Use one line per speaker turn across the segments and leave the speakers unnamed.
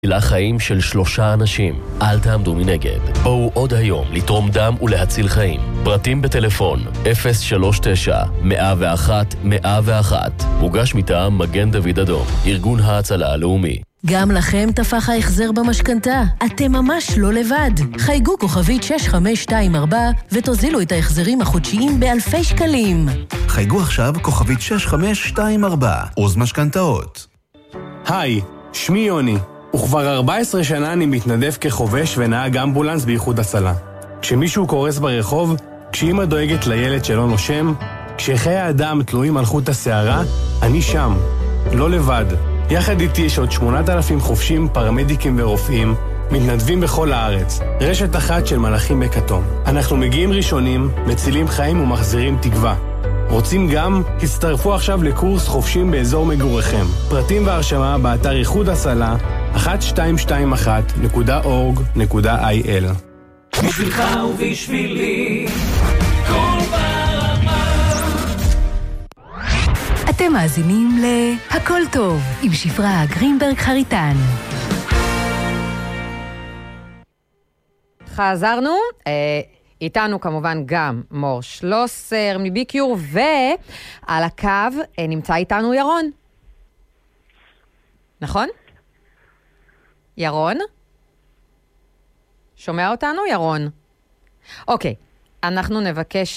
לחיים של 3 אנשים. אל תעמדו מנגד. בואו עוד היום לתרום דם ולהציל חיים. פרטים בטלפון 039-101-101. מוגש מטעם מגן דוד אדום, ארגון ההצלה הלאומי.
גם לכם תפח ההחזר במשכנתה. אתם ממש לא לבד. חייגו כוכבית 6524 ותוזילו את ההחזרים החודשיים באלפי שקלים.
חייגו עכשיו כוכבית 6524. עוז משכנתאות.
היי, שמי יוני. וכבר 14 שנה אני מתנדב כחובש ונהג אמבולנס באיחוד הצלה. כשמישהו קורס ברחוב, כשאמא דואגת לילד שלא נושם, כשחיי האדם תלויים על חוט השערה, אני שם. לא לבד. יחד איתי יש עוד 8,000 חובשים, פרמדיקים ורופאים, מתנדבים בכל הארץ. רשת אחת של מלאכים בכתום. אנחנו מגיעים ראשונים, מצילים חיים ומחזירים תקווה. רוצים גם? הצטרפו עכשיו לקורס חובשים באזור מגוריכם. פרטים והרשמה באתר איחוד הצלה 1221.org.il.
בשבילך ובשבילי כל ברמה.
אתם מאזינים להכל טוב עם שפרה גרינברג חריטן.
חזרנו, איתנו כמובן גם מור שלוסר מביקיור, ועל הקו נמצא איתנו ירון. נכון? ירון? שומע אותנו, ירון? אוקיי, אנחנו נבקש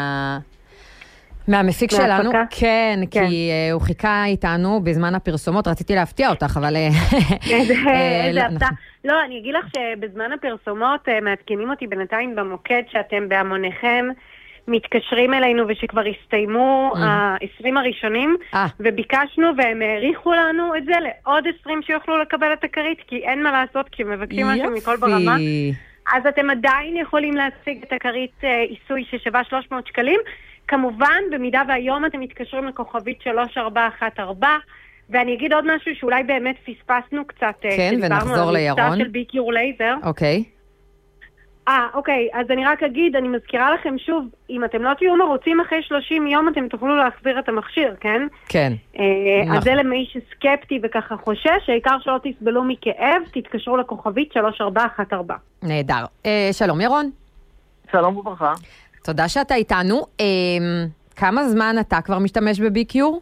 מהמפיק שלנו. כן, כי הוא חיכה איתנו בזמן הפרסומות, רציתי להפתיע אותך, אבל...
איזה הפתעה. לא, אני אגיד לך שבזמן הפרסומות מעדכנים אותי בינתיים במוקד שאתם בהמוניכם מתקשרים אלינו ושכבר הסתיימו ה-20 הראשונים, וביקשנו והם העריכו לנו את זה לעוד 20 שיוכלו לקבל את הכרית, כי אין מה לעשות כשמבקשים משהו מכל ברמה. אז אתם עדיין יכולים להציג את הכרית עיסוי ששווה 300 שקלים. כמובן, במידה והיום אתם מתקשרים לכוכבית 3414, ואני אגיד עוד משהו שאולי באמת פספסנו קצת.
כן, ונחזור לירון.
של ביקיור לייזר.
אוקיי.
אוקיי, אז אני רק אגיד, אני מזכירה לכם שוב, אם אתם לא תהיו מרוצים אחרי 30 יום, אתם תוכלו להחזיר את המכשיר, כן?
כן.
אז זה למי שסקפטי וככה חושש, העיקר שלא תסבלו מכאב, תתקשרו לכוכבית 3414.
נהדר. שלום ירון.
שלום וברכה.
תודה שאתה איתנו. כמה זמן אתה כבר משתמש בביקיור?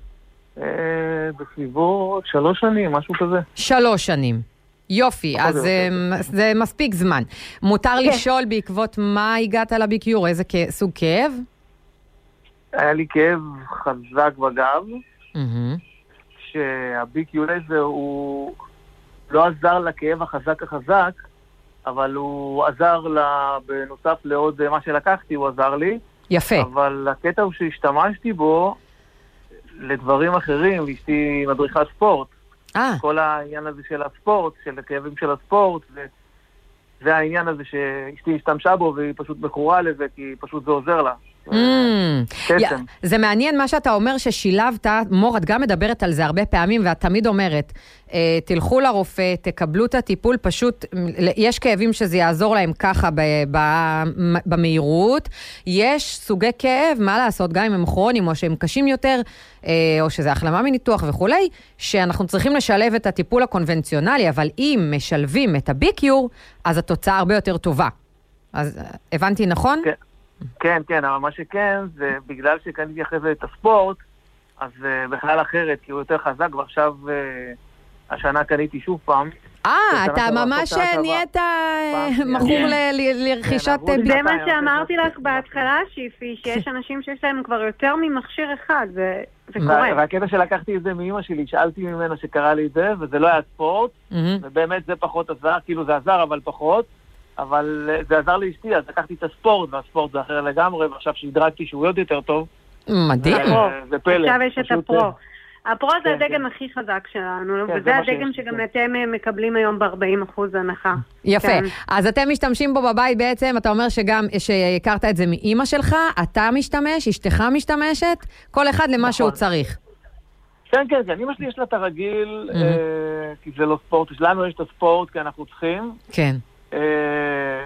בסביבות 3 שנים, משהו כזה.
3 שנים. יופי, אז זה מספיק זמן. מותר לשאול בעקבות מה הגעת לביקיור? איזה סוג כאב?
היה לי כאב חזק בגב, שהביקיור הזה הוא לא עזר לכאב החזק, אבל הוא עזר בנוסף לעוד מה שלקחתי, הוא עזר לי.
יפה.
אבל הקטע הוא שהשתמשתי בו לדברים אחרים, אשתי מדריכת ספורט. כל העניין הזה של הספורט, של הכאבים של הספורט, זה העניין הזה שאשתי השתמשה בו והיא פשוט מכורה לזה, כי פשוט זה עוזר לה.
זה מעניין מה שאתה אומר ששילבת, מור, את גם מדברת על זה הרבה פעמים, ואת תמיד אומרת, תלכו לרופא, תקבלו את הטיפול, פשוט, יש כאבים שזה יעזור להם ככה במהירות, יש סוגי כאב, מה לעשות, גם אם הם כרוניים או שהם קשים יותר, או שזה החלמה מניתוח וכולי, שאנחנו צריכים לשלב את הטיפול הקונבנציונלי, אבל אם משלבים את הביקיור, אז התוצאה הרבה יותר טובה. אז הבנתי נכון?
כן, אבל מה שכן, זה בגלל שקניתי אחרי זה את הספורט, אז בכלל אחרת, כי הוא יותר חזק, ועכשיו השנה קניתי שוב פעם.
אתה ממש נהיית מכור לרכישת ביקיור.
זה מה שאמרתי לך בהתחלה, שיפי, שיש אנשים שיש להם כבר יותר ממכשיר אחד, זה קורה.
והקטע שלקחתי את זה מאמא שלי, שאלתי ממנה שקרה לי את זה, וזה לא היה ספורט, ובאמת זה פחות עזר, כאילו זה עזר אבל פחות, אבל זה עזר לאשתי, אז לקחתי את הספורט, והספורט זה אחר לגמרי, ועכשיו שהדרגתי שהוא עוד יותר טוב.
מדהים.
זה פלא.
עכשיו יש את הפרו. הפרו זה הדגם הכי חזק שלנו, וזה הדגם שגם אתם מקבלים היום ב-40% הנחה.
יפה. אז אתם משתמשים בו בבית בעצם, אתה אומר שגם שהכרת את זה מאמא שלך, אתה משתמש, אשתך משתמשת, כל אחד למה שהוא צריך.
כן, אמא שלי יש לה את הרגיל, כי זה לא ספורט, לנו יש את הספורט כי אנחנו צריכים.
כן.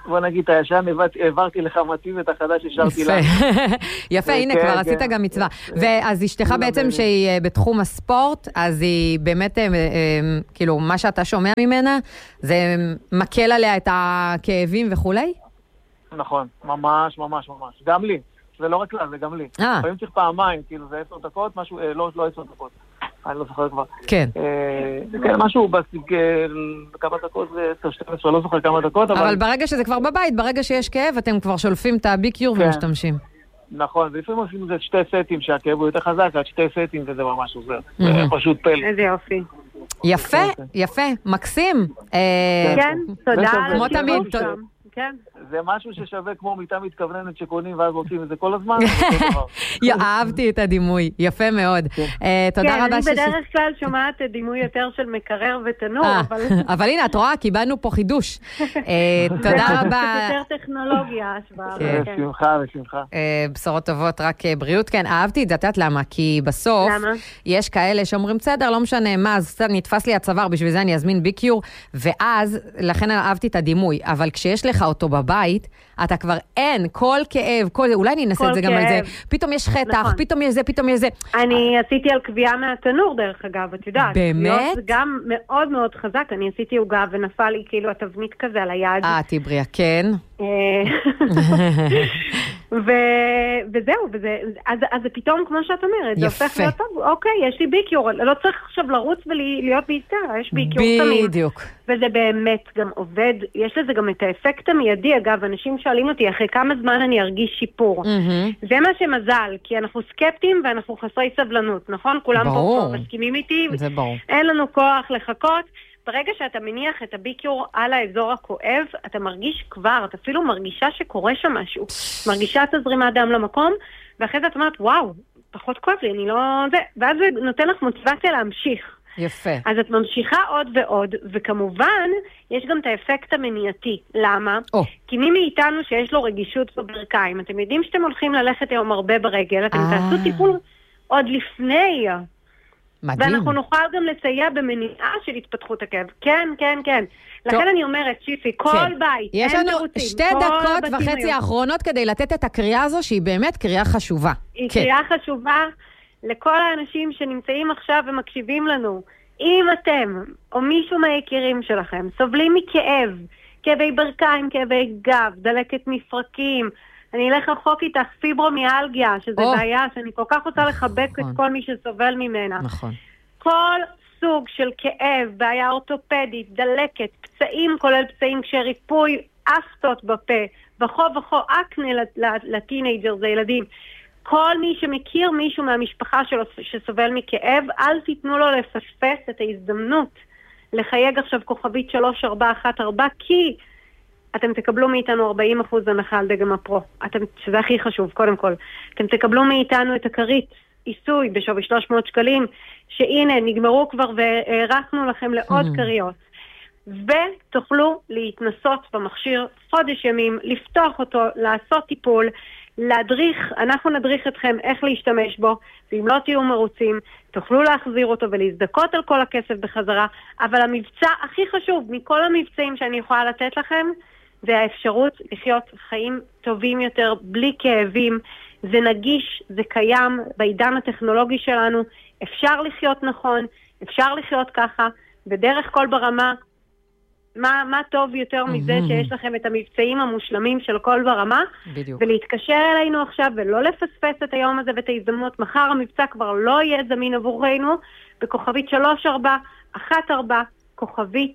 בוא נגיד, את הישן העברתי לך מתאים את החדש השארתי לה.
יפה, הנה, כבר עשית גם מצווה. ואז אשתך בעצם שהיא בתחום הספורט, אז היא באמת, כאילו, מה שאתה שומע ממנה, זה מקל עליה את הכאבים וכולי?
נכון, ממש, ממש, ממש. גם לי. זה לא רק לה, זה גם לי. לפעמים צריך פעמיים, כאילו זה 10 דקות, משהו, לא 10 דקות. אני לא זוכר כבר.
כן.
כן, משהו בכמה דקות, זה 10-12, לא זוכר כמה דקות,
אבל ברגע שזה כבר בבית, ברגע שיש כאב, אתם כבר שולפים את הביקיור ומשתמשים.
נכון, ולפעמים עושים את זה 2 סטים, שהכאב הוא יותר חזק, עד 2 סטים, וזה ממש עוזר. זה פשוט פלא.
איזה יופי.
יפה, יפה, מקסים.
כן, תודה.
כמו תמיד.
כן.
זה משהו ששווה כמו מיטה מתכווננת שקונים ואז רוצים את זה כל הזמן.
אהבתי את הדימוי, יפה מאוד. תודה רבה.
כן, אני בדרך כלל שומעת דימוי יותר של מקרר ותנור,
אבל הנה, את רואה, קיבלנו פה חידוש. תודה רבה.
זה יותר טכנולוגיה, השוואה.
בשמחה, בשמחה.
בשורות טובות, רק בריאות. כן, אהבתי את זה, את יודעת למה? כי בסוף יש כאלה שאומרים, בסדר, לא משנה מה, אז נתפס לי הצוואר, בשביל זה אני אזמין ביקיור, ואז, לכן אהבתי את הדימוי. אבל כשיש לך אותו בבית, אתה כבר אין, כל כאב, אולי אני אנסה את זה גם על זה, פתאום יש חתך, פתאום יש זה, פתאום יש זה.
אני עשיתי על קביעה מהתנור דרך אגב, את יודעת.
באמת?
זה גם מאוד מאוד חזק, אני עשיתי עוגה ונפל לי כאילו התבנית כזה על היד.
תבריה, כן.
וזהו, אז זה פתאום כמו שאת אומרת, זה הופך להיות טוב, אוקיי, יש לי ביקיור, לא צריך עכשיו לרוץ ולהיות בהיסטריה, יש ביקיור תמיד.
בדיוק.
וזה באמת גם עובד, יש לזה גם את האפקט המיידי, אגב, אנשים שואלים אותי, אחרי כמה זמן אני ארגיש שיפור. זה מה שמזל, כי אנחנו סקפטיים ואנחנו חסרי סבלנות, נכון? כולם פה מסכימים איתי, אין לנו כוח לחכות. ברגע שאתה מניח את הביקיור על האזור הכואב, אתה מרגיש כבר, אתה אפילו מרגישה שקורה שם משהו. מרגישה את הזרימת דם למקום, ואחרי זה את אומרת, וואו, פחות כואב לי, אני לא... ואז זה נותן לך מוטיבציה להמשיך.
יפה.
אז את ממשיכה עוד ועוד, וכמובן, יש גם את האפקט המניעתי. למה? כי מי מאיתנו שיש לו רגישות בברכיים, אתם יודעים שאתם הולכים ללכת היום הרבה ברגל, אתם תעשו טיפול עוד לפני... מדהים. ואנחנו נוכל גם לסייע במניעה של התפתחות הכאב. כן, כן, כן. לכן אני אומרת, שיפי, כל בית,
יש לנו 2 דקות וחצי האחרונות כדי לתת את הקריאה הזו, שהיא באמת קריאה חשובה.
היא קריאה חשובה לכל האנשים שנמצאים עכשיו ומקשיבים לנו. אם אתם, או מישהו מהיקירים שלכם, סובלים מכאב, כאבי ברכיים, כאבי גב, דלקת מפרקים, אני אלך רחוק איתך, פיברומיאלגיה, שזה בעיה שאני כל כך רוצה לחבק את כל מי שסובל ממנה.
נכון.
כל סוג של כאב, בעיה אורתופדית, דלקת, פצעים, כולל פצעים כשריפוי, אפטות בפה, בחוב אקנה לטינג'ר, זה ילדים. כל מי שמכיר מישהו מהמשפחה שלו שסובל מכאב, אל תיתנו לו לפספס את ההזדמנות לחייג עכשיו כוכבית 3414, כי... אתם תקבלו מאיתנו 40% הנחה על דגם הפרו. שזה הכי חשוב, קודם כל. אתם תקבלו מאיתנו את הכרית, עיסוי בשווי 300 שקלים, שהנה, נגמרו כבר והערכנו לכם לעוד קריות. ותוכלו להתנסות במכשיר חודש ימים, לפתוח אותו, לעשות טיפול, להדריך, אנחנו נדריך אתכם איך להשתמש בו, ואם לא תהיו מרוצים, תוכלו להחזיר אותו ולהזדקות על כל הכסף בחזרה, אבל המבצע הכי חשוב מכל המבצעים שאני יכולה לתת לכם, זה האפשרות לחיות חיים טובים יותר, בלי כאבים. זה נגיש, זה קיים בעידן הטכנולוגי שלנו, אפשר לחיות נכון, אפשר לחיות ככה, בדרך כל ברמה. מה טוב יותר מזה שיש לכם את המבצעים המושלמים של כל ברמה, בדיוק. ולהתקשר אלינו עכשיו ולא לפספס את היום הזה ואת ההזדמנות. מחר המבצע כבר לא יהיה זמין עבורנו, בכוכבית 3414, כוכבית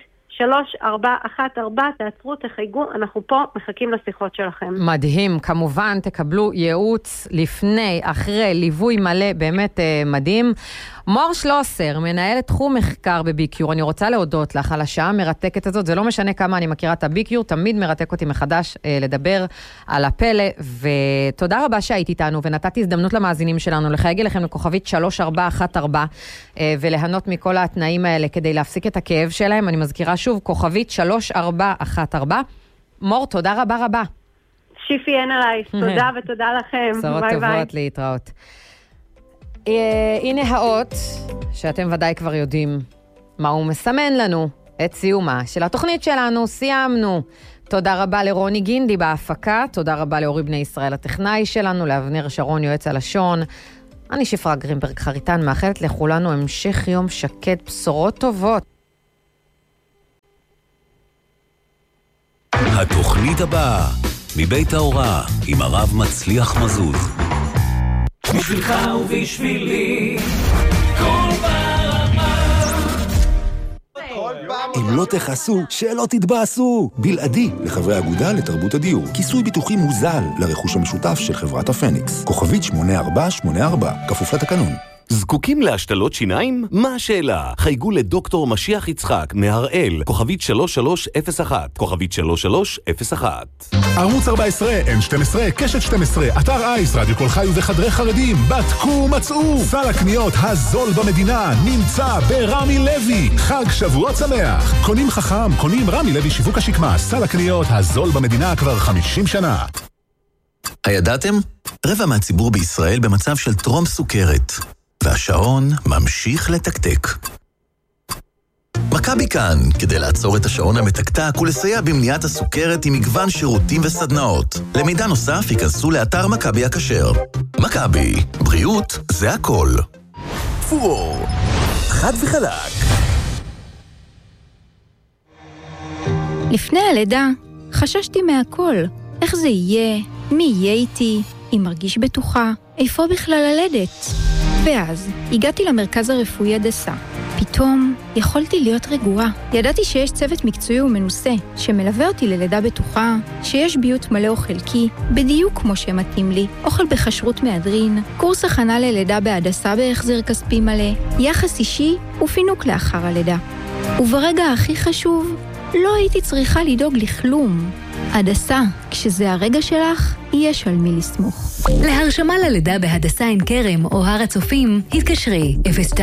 3414, תעצרו, תחייגו, אנחנו פה מחכים לשיחות שלכם.
מדהים, כמובן תקבלו ייעוץ לפני, אחרי, ליווי מלא, באמת מדהים. מור שלוסר, מנהלת תחום מחקר בביקיור, אני רוצה להודות לך על השעה המרתקת הזאת, זה לא משנה כמה אני מכירה את הביקיור, תמיד מרתק אותי מחדש לדבר על הפלא, ותודה רבה שהיית איתנו, ונתתי הזדמנות למאזינים שלנו, לחייג אליכם לכוכבית 3414, וליהנות מכל התנאים האלה כדי להפסיק את הכאב שלהם. אני מזכירה שוב, כוכבית 3414. מור, תודה רבה רבה.
שיפי, אין עליי, תודה ותודה לכם.
בשורות טובות, להתראות. הנה האות שאתם ודאי כבר יודעים מה הוא מסמן לנו, את סיומה של התוכנית שלנו. סיימנו. תודה רבה לרוני גינדי בהפקה, תודה רבה לאורי בני ישראל הטכנאי שלנו, לאבנר שרון יועץ הלשון. אני שפרה גרינברג חריטן, מאחלת לכולנו המשך יום שקט, בשורות טובות.
התוכנית הבאה, מבית ההוראה, עם הרב מצליח מזוז.
בשבילך ובשבילי, כל ברמה.
אם לא תחסו, שלא תתבאסו. בלעדי לחברי האגודה לתרבות הדיור. כיסוי ביטוחי מוזל לרכוש המשותף של חברת הפניקס. כוכבית 8484, כפוף לתקנון.
זקוקים להשתלות שיניים? מה השאלה? חייגו לדוקטור משיח יצחק מהראל, כוכבית 3301, כוכבית 3301.
ערוץ 14, N12, קשת 12, אתר אייס, רדיו כל חי וחדרי חרדים, בדקו מצאו. סל הקניות הזול במדינה נמצא ברמי לוי. חג שבועות שמח. קונים חכם, קונים רמי לוי שיווק השקמה. סל הקניות הזול במדינה כבר 50 שנה.
הידעתם? רבע מהציבור בישראל במצב של טרום סוכרת. והשעון ממשיך לתקתק. מכבי כאן, כדי לעצור את השעון המתקתק ולסייע במניעת הסוכרת עם מגוון שירותים וסדנאות. למידע נוסף ייכנסו לאתר מכבי הכשר. מכבי, בריאות זה הכל.
פורור, חד וחלק.
לפני הלידה חששתי מהכל. איך זה יהיה? מי יהיה איתי? אם מרגיש בטוחה? איפה בכלל ללדת? ואז הגעתי למרכז הרפואי הדסה. פתאום יכולתי להיות רגועה. ידעתי שיש צוות מקצועי ומנוסה שמלווה אותי ללידה בטוחה, שיש ביות מלא או חלקי, בדיוק כמו שמתאים לי, אוכל בכשרות מהדרין, קורס הכנה ללידה בהדסה בהחזר כספי מלא, יחס אישי ופינוק לאחר הלידה. וברגע הכי חשוב, לא הייתי צריכה לדאוג לכלום. הדסה, כשזה הרגע שלך, יש על מי לסמוך.
להרשמה ללידה בהדסה עין כרם או הר הצופים, התקשרי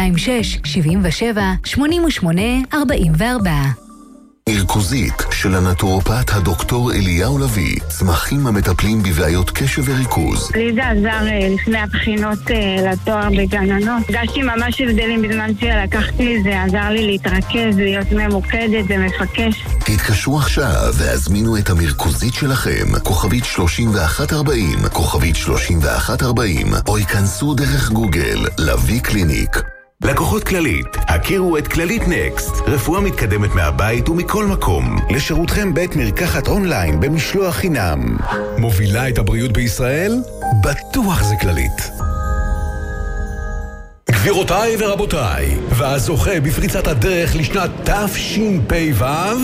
026-77-88-44.
מרכוזית של הנטורופט הדוקטור אליהו לוי, צמחים המטפלים בבעיות קשב וריכוז.
לי זה עזר לפני הבחינות לתואר בגננות. הרגשתי ממש הבדלים בזמן שלקחתי, זה עזר לי להתרכז, להיות ממוקדת ומפקש.
תתקשרו עכשיו והזמינו את המרכוזית שלכם, כוכבית 3140, כוכבית 3140, או ייכנסו דרך גוגל, לוי קליניק.
לקוחות כללית, הכירו את כללית נקסט, רפואה מתקדמת מהבית ומכל מקום, לשירותכם בית מרקחת אונליין במשלוח חינם.
מובילה את הבריאות בישראל? בטוח זה כללית. גבירותיי ורבותיי, והזוכה בפריצת הדרך לשנת תשפ"ו,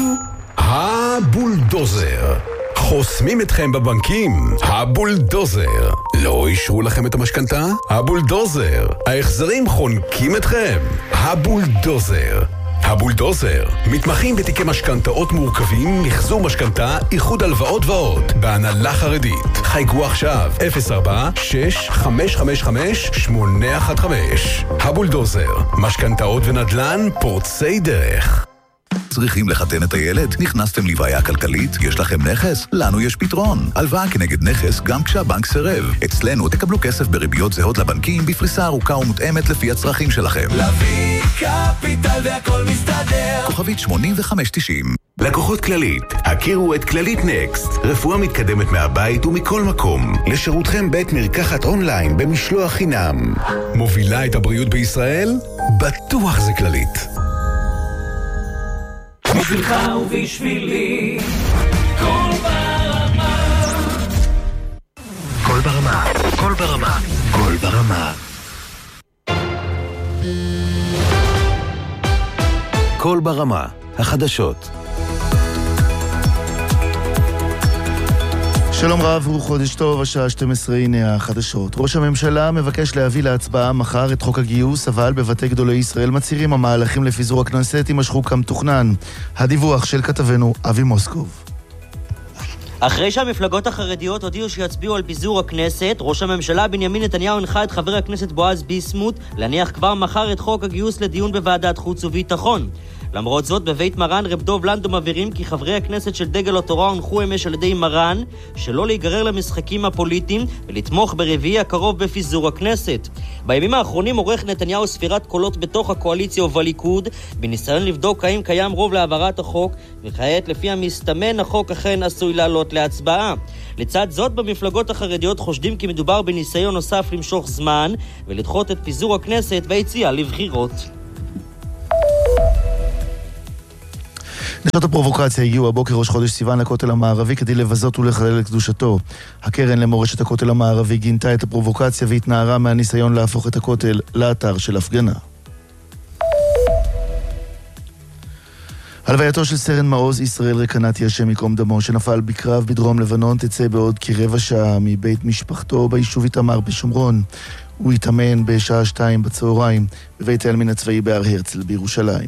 הבולדוזר. חוסמים אתכם בבנקים, הבולדוזר. לא אישרו לכם את המשכנתה? הבולדוזר. ההחזרים חונקים אתכם? הבולדוזר. הבולדוזר. מתמחים בתיקי משכנתאות מורכבים, מחזור משכנתה, איחוד הלוואות ועוד. בהנהלה חרדית. חייגו עכשיו 04-6555-815. הבולדוזר. משכנתאות ונדל"ן פורצי דרך.
צריכים לחתן את הילד? נכנסתם לבעיה כלכלית? יש לכם נכס? לנו יש פתרון. הלוואה כנגד נכס גם כשהבנק סירב. אצלנו תקבלו כסף בריביות זהות לבנקים בפריסה ארוכה ומותאמת לפי הצרכים שלכם.
לוי קפיטל והכל מסתדר.
כוכבית 8590. לקוחות כללית, הכירו את כללית נקסט, רפואה מתקדמת מהבית ומכל מקום, לשירותכם בית מרקחת אונליין במשלוח חינם.
מובילה את הבריאות בישראל? בטוח זה כללית.
בשבילך ובשבילי, כל ברמה.
כל ברמה, כל ברמה, כל ברמה. כל ברמה, החדשות.
שלום רב, חודש טוב, השעה 12, הנה החדשות. ראש הממשלה מבקש להביא להצבעה מחר את חוק הגיוס, אבל בבתי גדולי ישראל מצהירים המהלכים לפיזור הכנסת יימשכו כמתוכנן. הדיווח של כתבנו אבי מוסקוב.
אחרי שהמפלגות החרדיות הודיעו שיצביעו על פיזור הכנסת, ראש הממשלה בנימין נתניהו הנחה את חבר הכנסת בועז ביסמוט להניח כבר מחר את חוק הגיוס לדיון בוועדת חוץ וביטחון. למרות זאת, בבית מרן רב דוב לנדו מבהירים כי חברי הכנסת של דגל התורה הונחו אמש על ידי מרן שלא להיגרר למשחקים הפוליטיים ולתמוך ברביעי הקרוב בפיזור הכנסת. בימים האחרונים עורך נתניהו ספירת קולות בתוך הקואליציה ובליכוד בניסיון לבדוק האם קיים רוב להעברת החוק, וכעת לפי המסתמן החוק אכן עשוי לעלות להצבעה. לצד זאת, במפלגות החרדיות חושדים כי מדובר בניסיון נוסף למשוך זמן ולדחות את פיזור הכנסת והיציאה לבחירות.
נשות הפרובוקציה הגיעו הבוקר ראש חודש סיוון לכותל המערבי כדי לבזות ולחלל את קדושתו. הקרן למורשת הכותל המערבי גינתה את הפרובוקציה והתנערה מהניסיון להפוך את הכותל לאתר של הפגנה. הלווייתו של סרן מעוז ישראל רקנתי השם יקום דמו שנפל בקרב בדרום לבנון תצא בעוד כרבע שעה מבית משפחתו ביישוב איתמר בשומרון. הוא התאמן בשעה 2 בצהריים בבית העלמין הצבאי בהר הרצל בירושלים.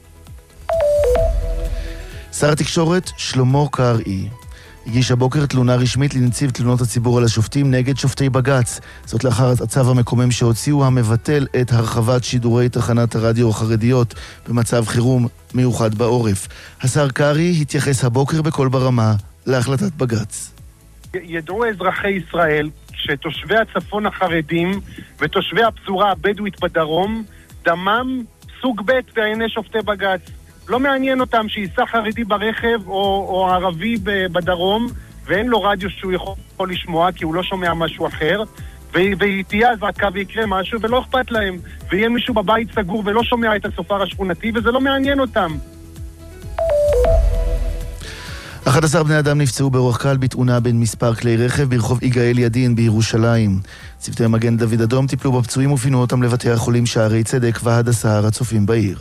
שר התקשורת שלמה קרעי הגיש הבוקר תלונה רשמית לנציב תלונות הציבור על השופטים נגד שופטי בג"ץ. זאת לאחר הצו המקומם שהוציאו המבטל את הרחבת שידורי תחנת הרדיו החרדיות במצב חירום מיוחד בעורף. השר קרעי התייחס הבוקר בכל ברמה להחלטת בג"ץ.
ידעו אזרחי ישראל שתושבי הצפון החרדים ותושבי הפזורה הבדואית בדרום דמם סוג ב' בעיני שופטי בג"ץ. לא מעניין אותם שיסע חרדי ברכב או ערבי בדרום ואין לו רדיו שהוא יכול לשמוע כי הוא לא שומע משהו אחר ותהיה אזעקה ויקרה משהו ולא אכפת להם ויהיה מישהו בבית סגור ולא שומע את הסופר השכונתי וזה לא מעניין אותם.
11 בני אדם נפצעו באורח קל בתאונה בין מספר כלי רכב ברחוב יגאל ידין בירושלים. צוותי מגן דוד אדום טיפלו בפצועים ופינו אותם לבתי החולים שערי צדק והדסה הר הצופים בעיר.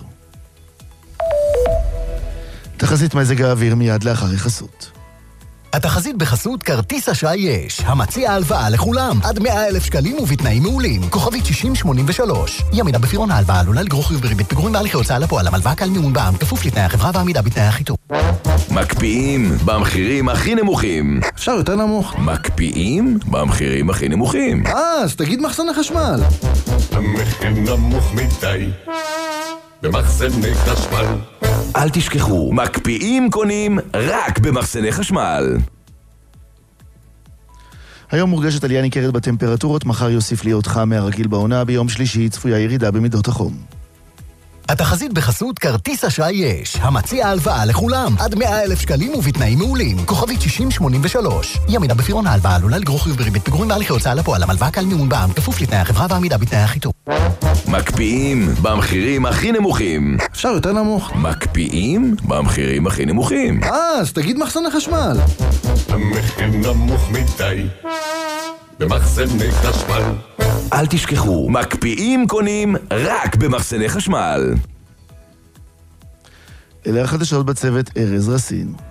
תחזית מזג האוויר מיד לאחר החסות.
התחזית בחסות כרטיס אשראי יש, המציע הלוואה לכולם, עד 100,000 שקלים ובתנאים מעולים. כוכבית 6083. ימינה בפירעון ההלוואה עלולה לגרור חיוב בריבית פיגורים בהליכי הוצאה לפועל. המלוואה קל מימון בע"מ כפוף לתנאי החברה ועמידה בתנאי החיתום.
מקפיאים במחירים הכי נמוכים.
אפשר יותר נמוך.
מקפיאים במחירים הכי נמוכים.
אז תגיד מחסני חשמל.
המחיר נמוך מדי במחסני חשמל.
אל תשכחו, מקפיאים קונים רק במחסני חשמל.
היום מורגשת עלייה ניכרת בטמפרטורות, מחר יוסיף להיות חם מהרגיל בעונה, ביום שלישי צפויה ירידה במידות החום.
התחזית בחסות כרטיס אשראי יש, המציע הלוואה לכולם, עד 100,000 שקלים ובתנאים מעולים. כוכבית 6083. ימינה בפירעון ההלוואה עלולה לגרור חיוב בריבית פיגורים בהליכי הוצאה לפועל. המלוואה קל מימון בע"מ כפוף לתנאי החברה ועמידה בתנאי החיתום.
מקפיאים במחירים הכי נמוכים.
אפשר יותר נמוך.
מקפיאים במחירים הכי נמוכים.
אז תגיד מחסני חשמל.
המחיר נמוך מדי במחסני חשמל.
אל תשכחו, מקפיאים קונים רק במחסני חשמל.
אלה החדשות בצוות ארז רסין.